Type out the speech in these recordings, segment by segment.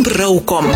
braukom.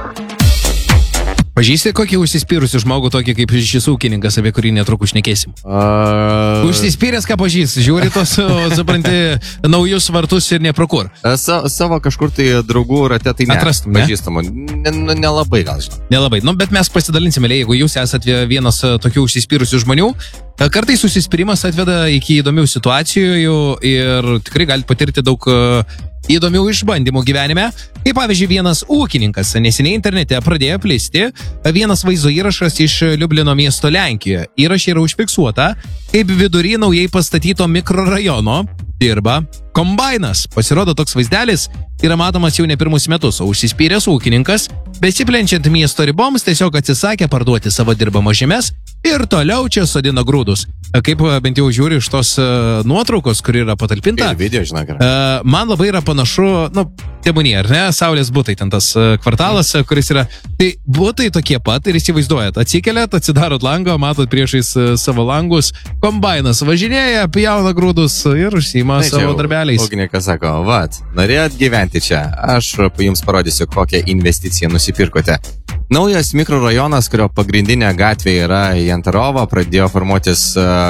Pažįsti kokį užsispyrusių žmogų, tokį kaip šis ūkininkas, apie kurį netrukus šnekėsim? Užsispyręs, ką pažįsti, žiūri tos, supranti, naujus vartus ir neprokur. Savo kažkur tai draugų rate tai atrastum, ne? Pažįstamų. Nelabai gal žinau. Nelabai. Bet mes pasidalinsime, jeigu jūs esate vienas tokių užsispyrusių žmonių, kartais užsispyrimas atveda iki įdomių situacijų ir tikrai galite patirti daug įdomių išbandymų gyvenime. Kaip pavyzdžiui, vienas ūkininkas neseniai internete pradėjo plisti vienas vaizdo įrašas iš Liublino miesto Lenkijoje. Įraše yra užfiksuota, kaip vidury naujai pastatyto mikrorajono dirba kombainas. Pasirodo, toks vaizdelis yra matomas jau ne pirmus metus, o užsispyręs ūkininkas, besiplenčiant miesto riboms, tiesiog atsisakė parduoti savo dirbamo žemes ir toliau čia sodino grūdus. Kaip bent jau žiūri iš tos nuotraukos, kur yra patalpinta, video, žinok, man labai yra panašu, tebūnie, ar ne, Saulės butai, ten tas kvartalas, kuris yra, tai butai tokie pat ir įsivaizduojat, atsikeliat, atsidarot langą, matot priešais savo langus, kombainas važinėja, pjauna grūdus ir užsiima savo darbeliais. Ūkininkas sako, norėjot gyventi čia, aš jums parodysiu, kokią investiciją nusipirkote. Naujas mikrorajonas, kurio pagrindinė gatvė yra Jantarovo, pradėjo formuotis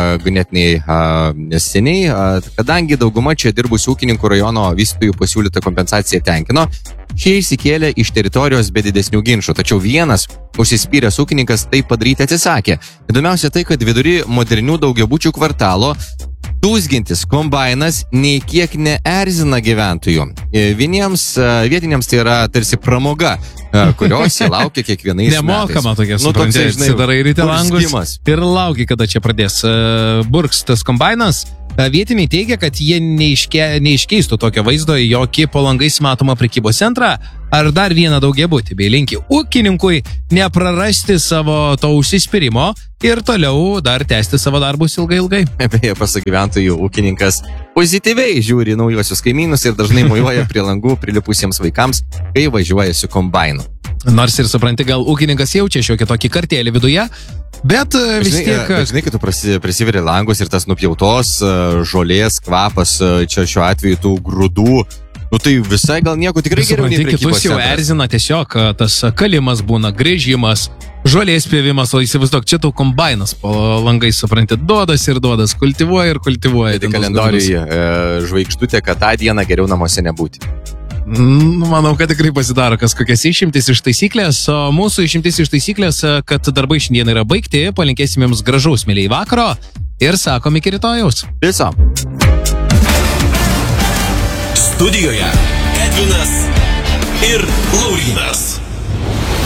ganėtinai seniai, kadangi dauguma čia dirbusių ūkininkų rajono vystytojų pasiūlytą kompensaciją tenkino, šie išsikėlė iš teritorijos be didesnių ginčų, tačiau vienas užsispyręs ūkininkas tai padaryti atsisakė. Įdomiausia tai, kad vidury modernių daugiabučių kvartalo dūzgintis kombainas nei kiek neerzina gyventojų. Vieniems vietiniams tai yra tarsi pramoga, kurios jie laukia kiekvienais metais. Nemokama tokia, supranti, darai ryte langus ir lauki, kada čia pradės burks tas kombainas. Vietiniai teigia, kad jie neiškeistų tokio vaizdo į jokį po langais matomą prekybos centrą ar dar vieną daugiabutį, bei linki ūkininkui neprarasti savo to užsispyrimo ir toliau dar tęsti savo darbus ilgai. Beje, pasak gyventojų, ūkininkas pozityviai žiūri naujosius kaimynus ir dažnai mojuoja prie langų prilipusiems vaikams, kai važiuoja su kombainu. Nors ir supranti, gal ūkininkas jaučia šiokį tokį kartėlį viduje, bet vis tiek... Žinai, kad tu prisiveri langus ir tas nupjautos žolės kvapas, čia šiuo atveju tų grūdų, tai visai gal nieko tikrai geriau nei prekybos centras. Kitus jau erzina tiesiog tas kalimas būna, grįžimas, žolės pjovimas, o įsivaizduok, čia tau kombainas po langais, supranti, duodas, kultivuoja ir kultivuoja. Tai kalendoriuje žvaigždutė, kad tą dieną geriau namuose nebūti. Manau, kad tikrai pasidaro kokias išimtis iš taisyklės, o mūsų išimtis iš taisyklės, kad darbai šiandien yra baigti, palinkėsim jums gražaus, mėlyjei, vakaro ir sakom iki rytojaus. Viso. Studijoje Edvinas ir Laurynas.